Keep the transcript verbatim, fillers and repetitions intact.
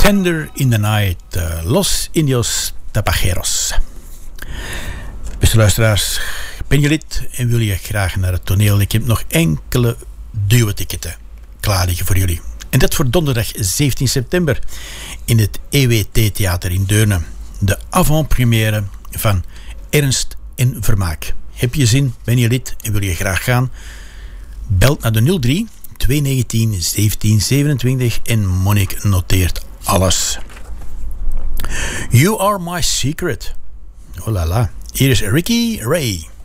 Tender in the Night, uh, Los Indios Tapajeros. Beste luisteraars, ben je lid en wil je graag naar het toneel? Ik heb nog enkele duo-ticketten klaar liggen voor jullie. En dat voor donderdag zeventien september in het E W T-theater in Deurne. De avant-première van Ernst en Vermaak. Heb je zin, ben je lid en wil je graag gaan? Belt naar de nul drie twee negentien zeventien zevenentwintig en Monique noteert alles. You Are My Secret. Oh la la. Hier is Ricky Ray.